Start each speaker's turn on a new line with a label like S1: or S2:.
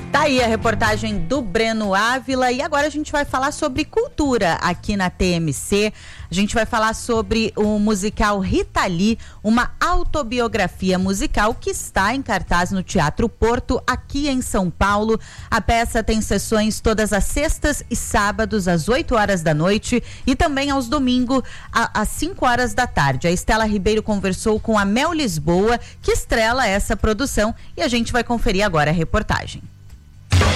S1: Tá aí a reportagem do Breno Ávila e agora a gente vai falar sobre cultura aqui na TMC. A gente vai falar sobre o musical Rita Lee, uma autobiografia musical que está em cartaz no Teatro Porto, aqui em São Paulo. A peça tem sessões todas as sextas e sábados às 8 horas da noite e também aos domingos às 5 horas da tarde. A Estela Ribeiro conversou com a Mel Lisboa, que estrela essa produção, e a gente vai conferir agora a reportagem.